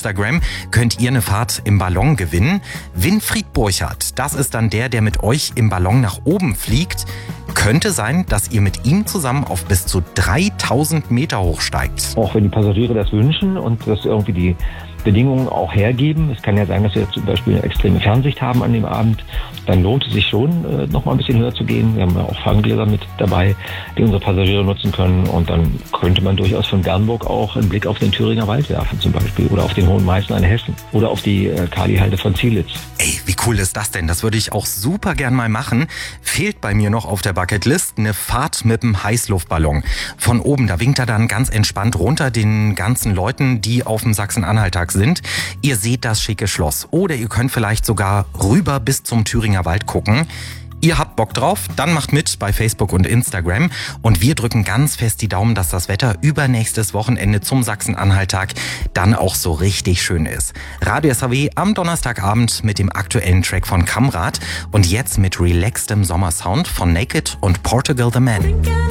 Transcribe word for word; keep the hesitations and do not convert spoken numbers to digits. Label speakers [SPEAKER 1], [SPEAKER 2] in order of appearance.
[SPEAKER 1] Instagram könnt ihr eine Fahrt im Ballon gewinnen. Winfried Burchardt, das ist dann der, der mit euch im Ballon nach oben fliegt. Könnte sein, dass ihr mit ihm zusammen auf bis zu dreitausend Meter hochsteigt.
[SPEAKER 2] Auch wenn die Passagiere das wünschen und das irgendwie die Bedingungen auch hergeben. Es kann ja sein, dass wir zum Beispiel eine extreme Fernsicht haben an dem Abend. Dann lohnt es sich schon, äh, noch mal ein bisschen höher zu gehen. Wir haben ja auch Ferngläser mit dabei, die unsere Passagiere nutzen können. Und dann könnte man durchaus von Bernburg auch einen Blick auf den Thüringer Wald werfen zum Beispiel. Oder auf den Hohen Meißner in Hessen. Oder auf die äh, Kalihalde von Zielitz.
[SPEAKER 1] Ey, wie cool ist das denn? Das würde ich auch super gern mal machen. Fehlt bei mir noch auf der Bucketlist eine Fahrt mit einem Heißluftballon. Von oben, da winkt er dann ganz entspannt runter den ganzen Leuten, die auf dem Sachsen-Anhalt-Tag sind. Ihr seht das schicke Schloss. Oder ihr könnt vielleicht sogar rüber bis zum Thüringer Wald gucken. Ihr habt Bock drauf? Dann macht mit bei Facebook und Instagram. Und wir drücken ganz fest die Daumen, dass das Wetter übernächstes Wochenende zum Sachsen-Anhalt-Tag dann auch so richtig schön ist. Radio S H W am Donnerstagabend mit dem aktuellen Track von Kamrat und jetzt mit relaxedem Sommersound von Naked und Portugal the Man.